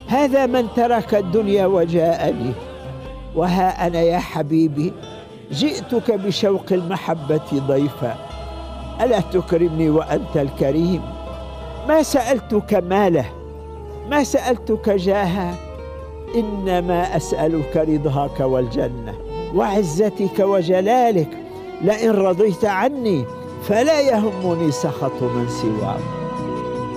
هذا من ترك الدنيا وجاءني، وها أنا يا حبيبي جئتك بشوق المحبة ضيفا، ألا تكرمني وأنت الكريم؟ ما سألتك ماله، ما سألتك جاها، إنما أسألك رضاك والجنة وعزتك وجلالك. لئن رضيت عني فلا يهمني سخط من سواك.